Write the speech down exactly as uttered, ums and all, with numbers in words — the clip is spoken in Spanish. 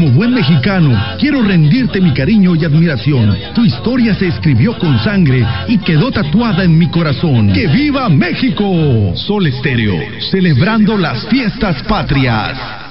Como buen mexicano, quiero rendirte mi cariño y admiración. Tu historia se escribió con sangre y quedó tatuada en mi corazón. ¡Que viva México! Sol Estéreo, celebrando las fiestas patrias.